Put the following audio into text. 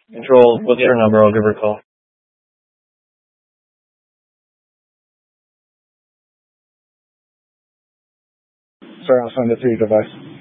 Control, what's her number? I'll give her a call. Sorry, I'll send it to your device.